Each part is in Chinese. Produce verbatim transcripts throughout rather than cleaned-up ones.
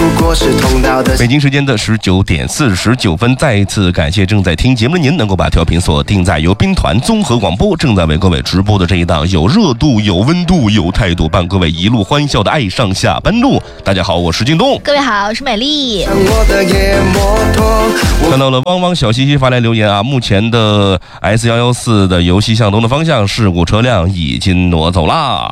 北京时间的十九点四十九分，再一次感谢正在听节目的您，能够把调频锁定在由兵团综合广播正在为各位直播的这一档有热度、有温度、有态度，伴各位一路欢笑的爱上下班路。大家好，我是京东。 各位好，我是美丽。 看到了汪汪小西西发来留言啊，目前的 S 一一四 的游戏向东的方向，事故车辆已经挪走啦。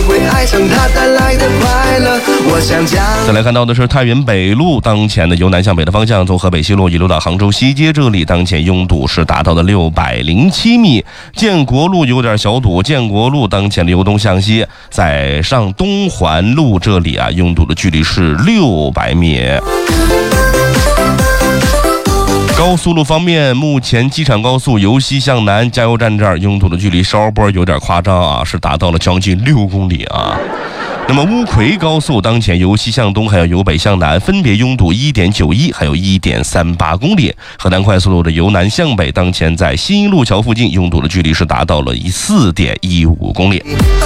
再来看到的是太原北路，当前的由南向北的方向，从河北西路一路到杭州西街这里，当前拥堵是达到了六百零七米。建国路有点小堵，建国路当前的由东向西，在上东环路这里啊，拥堵的距离是六百米。高速路方面，目前机场高速由西向南加油站这儿拥堵的距离稍波有点夸张啊，是达到了将近六公里啊。那么乌奎高速当前由西向东还有由北向南分别拥堵 一点九一 还有 一点三八公里。河南快速路的由南向北当前在新一路桥附近拥堵的距离是达到了 四点一五公里。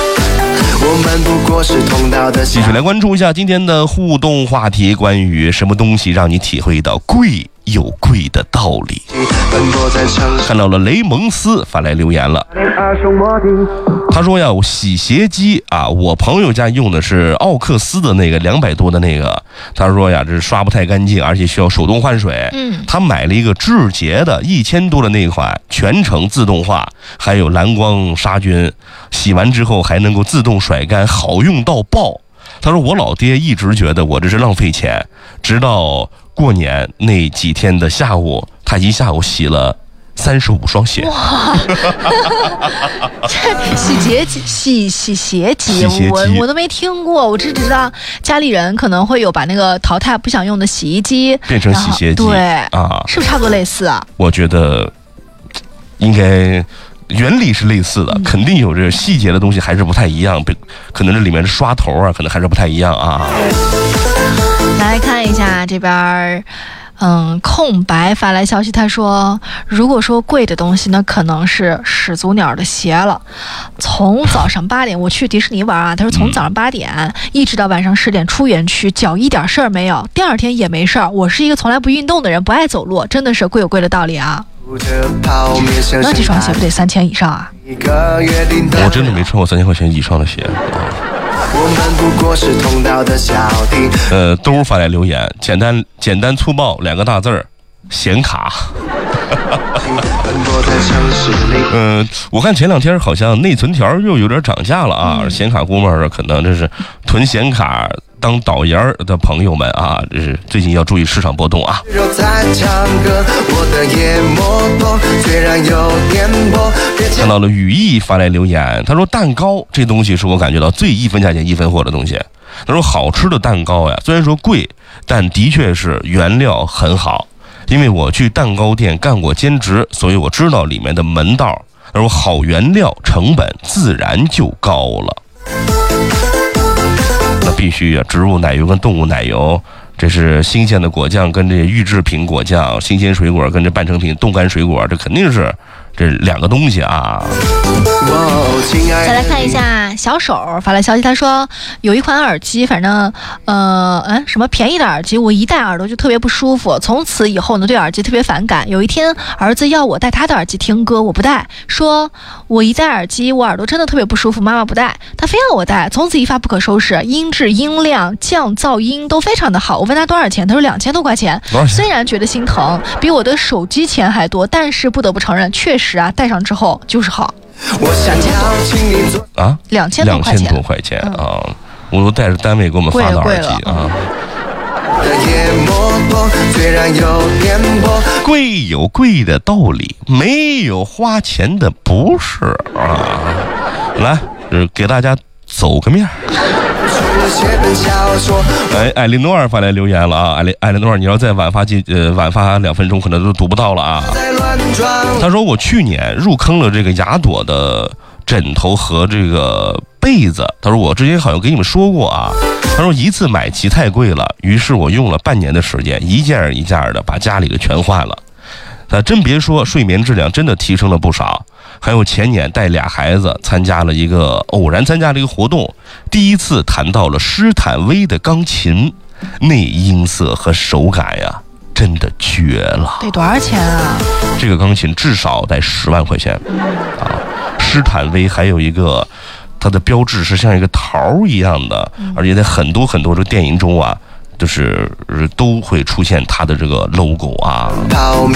继续来关注一下今天的互动话题，关于什么东西让你体会到贵有贵的道理。看到了雷蒙斯发来留言了，他说呀，我洗鞋机啊，我朋友家用的是奥克斯的那个两百多的那个，他说呀，这刷不太干净，而且需要手动换水。嗯，他买了一个智洁的一千多的那款，全程自动化，还有蓝光杀菌，洗完之后还能够自动甩干，好用到爆。他说我老爹一直觉得我这是浪费钱，直到过年那几天的下午，他一下午洗了三十五双鞋。 哇！这洗洁机、洗洗鞋机，我我都没听过。我只知道家里人可能会有把那个淘汰不想用的洗衣机变成洗鞋机， 对啊， 是不是差不多类似啊？ 我觉得应该。原理是类似的，肯定有这细节的东西还是不太一样，可能这里面的刷头啊，可能还是不太一样啊。 来看一下这边，嗯，空白发来消息，他说，如果说贵的东西呢，可能是始祖鸟的鞋了。从早上八点我去迪士尼玩啊，他说从早上八点一直到晚上十点出园区，脚一点事儿没有，第二天也没事儿。我是一个从来不运动的人，不爱走路，真的是贵有贵的道理啊。那这双鞋不得三千以上啊？ 我真的没穿过三千块钱以上的鞋。呃，兜发来留言，简单简单粗暴两个大字儿，显卡。嗯、呃，我看前两天好像内存条又有点涨价了啊，嗯、显卡估摸着可能这是囤显卡当导言的朋友们啊，这是最近要注意市场波动啊。看到了羽翼发来留言，他说蛋糕这东西是我感觉到最一分价钱一分货的东西。他说好吃的蛋糕呀，虽然说贵，但的确是原料很好。因为我去蛋糕店干过兼职，所以我知道里面的门道。他说好原料成本自然就高了。那必须啊，植物奶油跟动物奶油，这是新鲜的果酱跟这预制品果酱，新鲜水果跟这半成品冻干水果，这肯定是这两个东西啊。 再来看一下小手发来消息，他说有一款耳机，反正呃嗯什么便宜的耳机，我一戴耳朵就特别不舒服，从此以后呢对耳机特别反感。有一天儿子要我戴他的耳机听歌，我不戴，说我一戴耳机我耳朵真的特别不舒服，妈妈不戴，他非要我戴，从此一发不可收拾，音质音量降噪音都非常的好。我问他多少钱，他说两千多块钱。虽然觉得心疼，比我的手机钱还多，但是不得不承认，确实啊戴上之后就是好。 啊， 两千多块钱， 两千多块钱啊！我都带着单位给我们发的耳机啊。贵有贵的道理，没有花钱的不是啊。来，给大家走个面。哎，艾莉诺尔发来留言了啊！艾莉艾莉诺尔，你要再晚发几呃晚发两分钟，可能都读不到了啊。他说我去年入坑了这个雅朵的枕头和这个被子，他说我之前好像给你们说过啊。他说一次买齐太贵了，于是我用了半年的时间，一件一件的把家里的全换了。他真别说，睡眠质量真的提升了不少。还有前年带俩孩子参加了一个偶然参加了一个活动，第一次弹到了施坦威的钢琴， 内音色和手感呀，真的绝了。 得多少钱啊？ 这个钢琴至少得十万块钱啊！施坦威还有一个，它的标志是像一个桃一样的，而且在很多很多的电影中啊，就是都会出现它的这个 logo 啊。